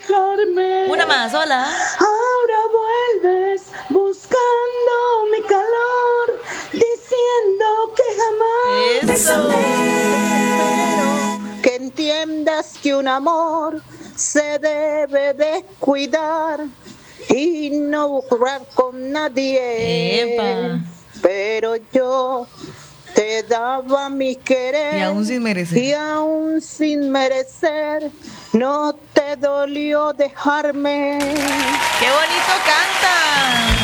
dejarme. Una más, hola. Ahora vuelves buscando mi calor, diciendo que jamás. Eso. Que entiendas que un amor se debe de cuidar y no buscar con nadie. Epa. Pero yo te daba mi querer Y aún sin merecer. y aún sin merecer no te dolió dejarme. ¡Qué bonito cantan!